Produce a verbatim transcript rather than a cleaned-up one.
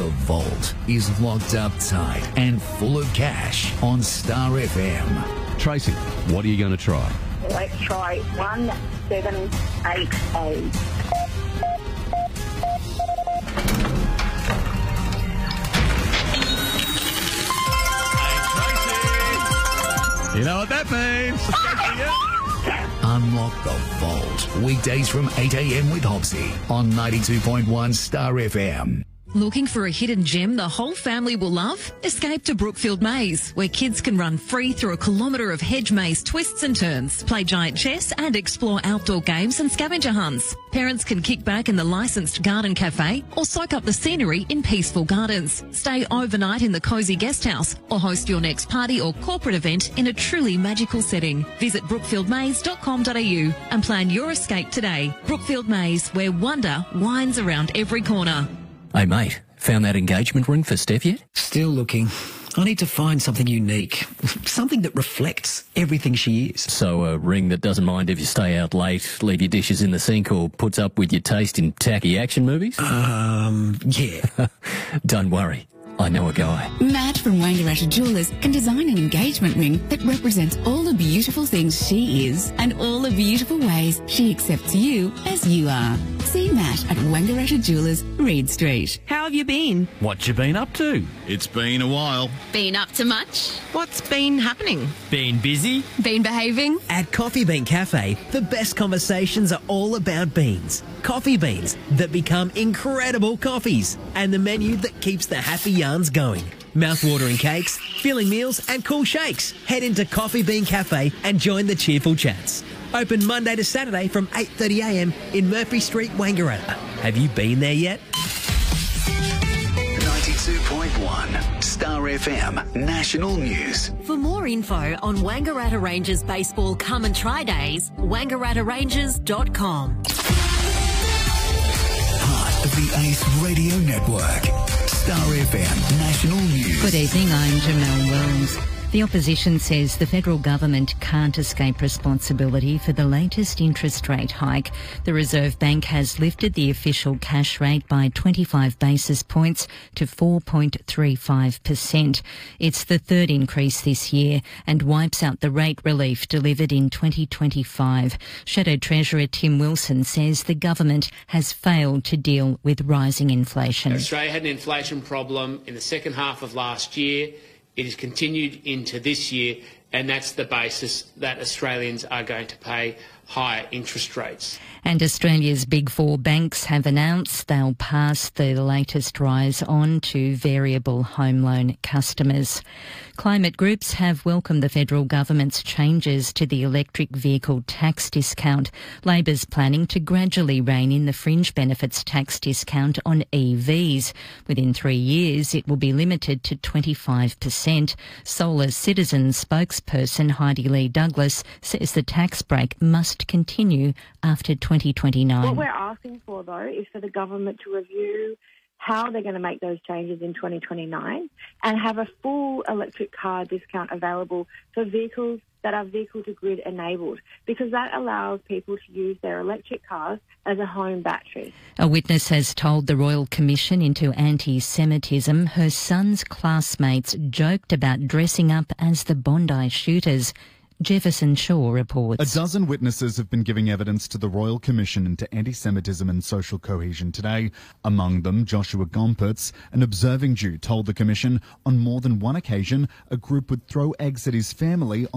The vault is locked up tight and full of cash on Star F M. Tracy, what are you going to try? Let's try one seven eight eight. You know what that means? Unlock the vault. Weekdays from eight a.m. with Hopsy on ninety-two point one Star F M. Looking for a hidden gem the whole family will love? Escape to Brookfield Maze, where kids can run free through a kilometre of hedge maze twists and turns, play giant chess and explore outdoor games and scavenger hunts. Parents can kick back in the licensed garden cafe or soak up the scenery in peaceful gardens. Stay overnight in the cosy guest house or host your next party or corporate event in a truly magical setting. Visit brookfield maze dot com dot a u and plan your escape today. Brookfield Maze, where wonder winds around every corner. Hey mate, found that engagement ring for Steph yet? Still looking. I need to find something unique. Something that reflects everything she is. So a ring that doesn't mind if you stay out late, leave your dishes in the sink or puts up with your taste in tacky action movies? Um, yeah. Don't worry. I know a guy. Matt from Wangaratta Jewelers can design an engagement ring that represents all the beautiful things she is and all the beautiful ways she accepts you as you are. See Matt at Wangaratta Jewelers, Reed Street. How have you been? What you been up to? It's been a while. Been up to much? What's been happening? Been busy? Been behaving? At Coffee Bean Cafe, the best conversations are all about beans. Coffee beans that become incredible coffees. And the menu that keeps the happy yarns going. Mouth-watering cakes, filling meals and cool shakes. Head into Coffee Bean Cafe and join the cheerful chats. Open Monday to Saturday from eight thirty a m in Murphy Street, Wangaratta. Have you been there yet? ninety-two point one Star F M National News. For more info on Wangaratta Rangers Baseball Come and Try Days, wangaratta rangers dot com. Part of the Ace Radio Network. Star F M National News. Good evening, I'm Jamel Wells. The opposition says the federal government can't escape responsibility for the latest interest rate hike. The Reserve Bank has lifted the official cash rate by twenty-five basis points to four point three five percent. It's the third increase this year and wipes out the rate relief delivered in twenty twenty-five. Shadow Treasurer Tim Wilson says the government has failed to deal with rising inflation. Australia had an inflation problem in the second half of last year. It has continued into this year, and that's the basis that Australians are going to pay higher interest rates. And Australia's big four banks have announced they'll pass the latest rise on to variable home loan customers. Climate groups have welcomed the federal government's changes to the electric vehicle tax discount. Labor's planning to gradually rein in the fringe benefits tax discount on E Vs. Within three years, it will be limited to twenty-five percent. Solar Citizen spokesperson Heidi Lee Douglas says the tax break must continue after twenty twenty-nine. What we're asking for, though, is for the government to review how they're going to make those changes in twenty twenty-nine and have a full electric car discount available for vehicles that are vehicle-to-grid enabled, because that allows people to use their electric cars as a home battery. A witness has told the Royal Commission into Anti-Semitism her son's classmates joked about dressing up as the Bondi shooters. Jefferson Shaw reports. A dozen witnesses have been giving evidence to the Royal Commission into Anti-Semitism and Social Cohesion today. Among them, Joshua Gompertz, an observing Jew, told the Commission on more than one occasion a group would throw eggs at his family